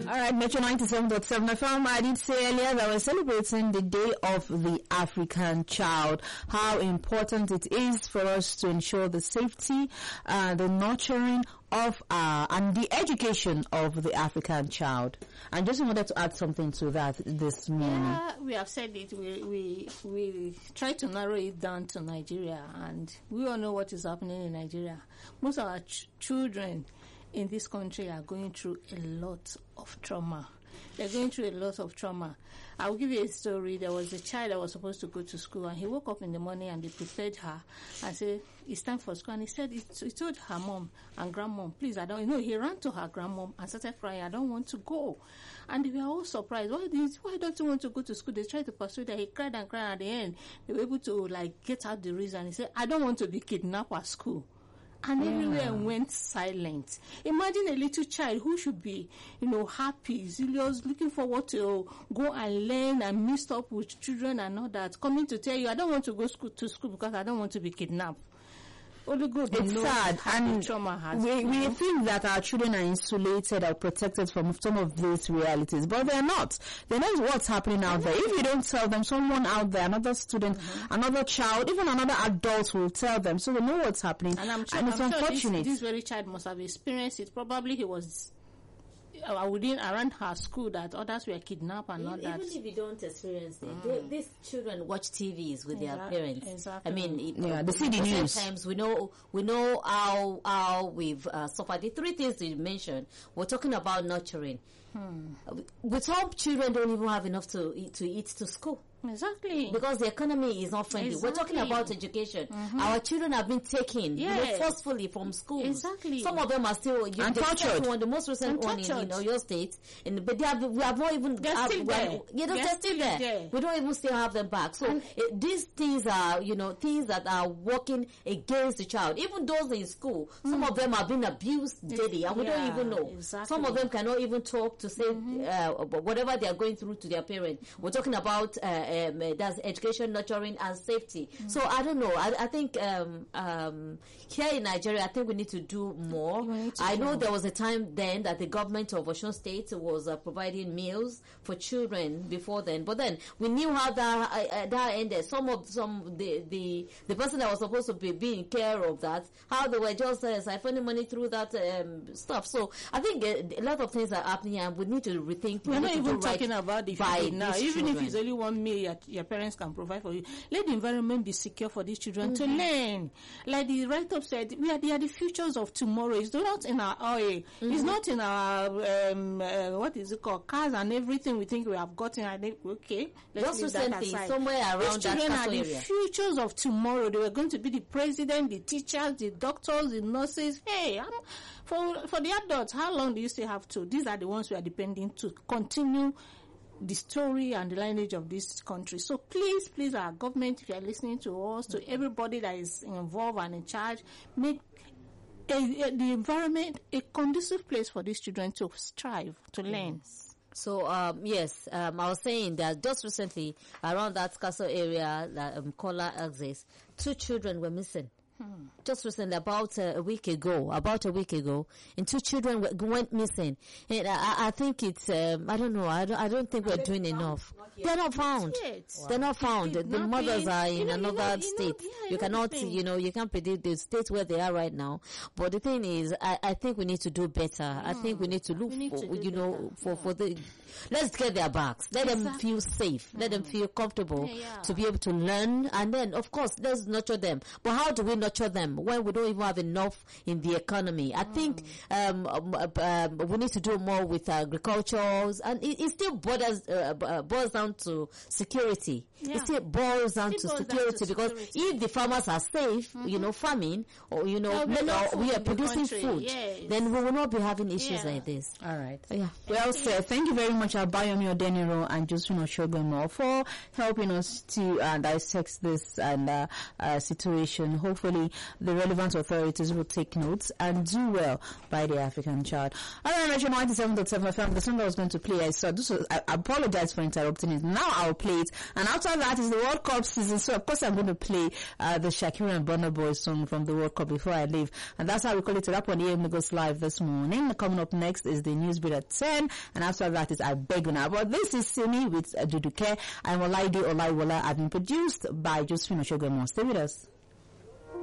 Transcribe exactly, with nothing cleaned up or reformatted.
All right, Metro ninety-seven point seven F M. I did say earlier that we're celebrating the Day of the African Child. How important it is for us to ensure the safety, uh, the nurturing of uh, and the education of the African child. And just wanted to add something to that this morning. Yeah, we have said it. We we we try to narrow it down to Nigeria, and we all know what is happening in Nigeria. Most of our ch- children in this country are going through a lot of trauma. They're going through a lot of trauma. I'll give you a story. There was a child that was supposed to go to school, and he woke up in the morning and they prepared her and said, it's time for school. And he said, he, he told her mom and grandmom, please, I don't, you know, he ran to her grandmom and started crying, I don't want to go. And they were all surprised. Why, did, why don't you want to go to school? They tried to persuade her. He cried and cried. At the end, they were able to, like, get out the reason. He said, I don't want to be kidnapped at school. And yeah. everywhere went silent. Imagine a little child who should be, you know, happy, zealous, looking forward to go and learn and mix up with children and all that, coming to tell you, I don't want to go school, to school because I don't want to be kidnapped. Only God it's sad, and has, we, we know? think that our children are insulated or protected from some of these realities, but they're not. They know what's happening out there. If you don't tell them, someone out there, another student, mm-hmm. another child, even another adult will tell them, so they know what's happening. And I'm sure, and it's I'm unfortunate. Sure this, this very child must have experienced it. Probably he was Uh, within around her school that others were kidnapped and even, all that. Even if you don't experience it, mm. they, these children watch T Vs with exactly. their parents. Exactly. I mean, it, yeah, they see the news. Sometimes we know we know how how we've uh, suffered. The three things you mentioned, we're talking about nurturing. Hmm. With some children, don't even have enough to eat, to eat to school. Exactly. Because the economy is not friendly. Exactly. We're talking about education. Mm-hmm. Our children have been taken yes. you know, forcefully from schools. Exactly. Some of them are still you and the tortured. One, the most recent one in, in Oyo State, and but they have, we have not even. They're have, still there. Yeah, they're, they're still, still there. there. We don't even still have them back. So it, these things are you know things that are working against the child. Even those in school, mm. some of them are being abused daily, and we yeah, don't even know. Exactly. Some of them cannot even talk to say mm-hmm. uh, whatever they are going through to their parents. We're talking about uh, um, uh, that's education, nurturing, and safety. Mm-hmm. So I don't know. I, I think um, um, here in Nigeria, I think we need to do more. To I know more. There was a time then that the government of Osun State was uh, providing meals for children before then, but then we knew how that uh, that ended. Some of some the the the person that was supposed to be being care of that, how they were just uh, siphoning money through that um, stuff. So I think uh, a lot of things are happening, and we need to rethink. We're we not even talking right about the food now. Even children. If it's only one meal your, your parents can provide for you, let the environment be secure for these children mm-hmm. to learn. Like the write-up said, we are they are the futures of tomorrow. It's not in our oil. Mm-hmm. It's not in our um, uh, what is it called, cars and everything we think we have gotten. I think okay, let's just leave that aside. Somewhere around these children that are the area. futures of tomorrow. They were going to be the president, the teachers, the doctors, the nurses. Hey, I'm, for for the adults, how long do you still have to? These are the ones we are depending to continue the story and the lineage of this country. So please, please, our government, if you are listening to us, to everybody that is involved and in charge, make a, a, the environment a conducive place for these children to strive, to learn. Yes. So, um, yes, um, I was saying that just recently, around that castle area, that um, Kola access, two children were missing. Hmm. Just recently, about uh, a week ago, about a week ago, and two children w- went missing. And I, I think it's, um, I don't know, I don't, I don't think Are we're doing enough. They're not found. Wow. They're not found. The, the mothers are in you know, another you know, state. You, know, yeah, you cannot, you know, you can't predict the state where they are right now. But the thing is, I, I think we need to do better. Mm. I think we need to look need for, to you know, better. for, yeah. for the, let's get their backs. Let exactly. them feel safe. Mm. Let them feel comfortable yeah, yeah. to be able to learn. And then, of course, let's nurture them. But how do we nurture them when we don't even have enough in the economy? I mm. think um, um, um, we need to do more with agriculture, and it, it still boils, uh, boils down to security. Yeah. It still boils down, to, boils security down to because security. If the farmers are safe, mm-hmm. you know, farming, or you know, or we are producing the food, yes. then we will not be having issues yeah. like this. All right. Yeah. Well said. Thank you very much, Abayomi Odeniro and Josephine Oshogomo, for helping us to uh, dissect this and uh, uh, situation. Hopefully hopefully the relevant authorities will take notes and do well by the African child. All right, Metro ninety-seven point seven F M. The song I was going to play, I saw this was, I, I apologize for interrupting it. Now I'll play it. And after that is the World Cup season. So of course I'm going to play uh, the Shakira and Burna Boy song from the World Cup before I leave. And that's how we call it a wrap on the Amigos Live this morning. Coming up next is the news bit at ten. And after that is I Beg Una. But this is Simi with uh, Duduke. I'm Olaide Olaiwola. I've been produced by Josephine Oshogemo. Stay with us.